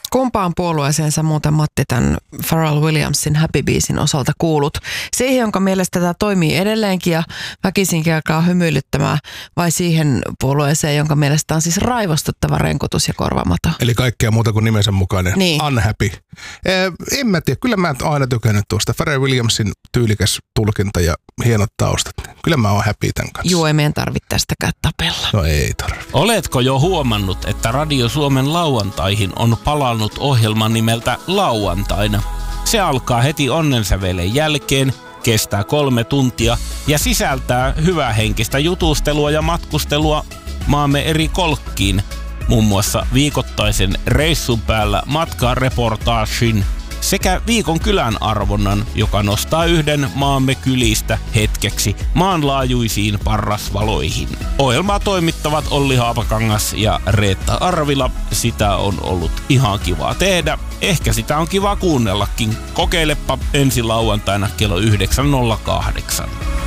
Kumpaan puolueeseen sä muuten, Matti, tämän Pharrell Williamsin Happy Beesin osalta kuulut? Siihen, jonka mielestä tämä toimii edelleenkin ja väkisinkin alkaa hymyilyttämään, vai siihen puolueeseen, jonka mielestä on siis raivostuttava renkutus ja korvamato? Eli kaikkea muuta kuin nimensä mukainen. Niin. Unhappy. En mä tiedä, kyllä mä oon aina tykännyt tuosta. Pharrell Williamsin tyylikäs tulkinta ja hienot taustat. Kyllä mä oon happy tämän kanssa. Joo, ei meidän tarvitse tästäkään tapella. No ei tarvitse. Oletko jo huomannut, että Radio Suomen lauantaihin on palannut ohjelma nimeltä Lauantaina? Se alkaa heti onnensävelen jälkeen, kestää 3 tuntia ja sisältää hyvähenkistä jutustelua ja matkustelua maamme eri kolkkiin. Muun muassa viikoittaisen reissun päällä matkareportaagin sekä viikon kylän arvonnan, joka nostaa yhden maamme kylistä hetkeksi maanlaajuisiin parrasvaloihin. Ohjelmaa toimittavat Olli Haapakangas ja Reetta Arvila. Sitä on ollut ihan kiva tehdä. Ehkä sitä on kiva kuunnellakin. Kokeilepa ensi lauantaina kello 9.08.